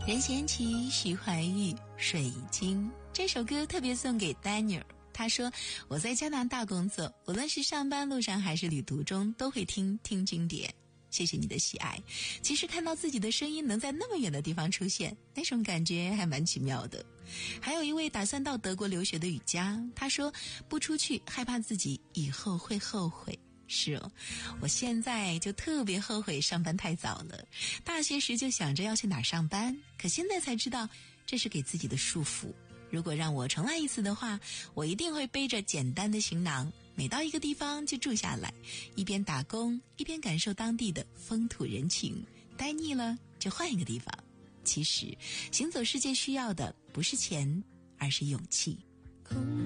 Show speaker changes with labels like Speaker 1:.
Speaker 1: 任贤齐、徐怀钰、水晶，这首歌特别送给 Daniel。他说，我在加拿大工作，无论是上班路上还是旅途中，都会听经典。谢谢你的喜爱。其实看到自己的声音能在那么远的地方出现，那种感觉还蛮奇妙的。还有一位打算到德国留学的雨佳，他说不出去害怕自己以后会后悔。是哦，我现在就特别后悔上班太早了。大学时就想着要去哪儿上班，可现在才知道这是给自己的束缚。如果让我重来一次的话，我一定会背着简单的行囊，每到一个地方就住下来，一边打工一边感受当地的风土人情，待腻了就换一个地方。其实行走世界需要的不是钱，而是勇气。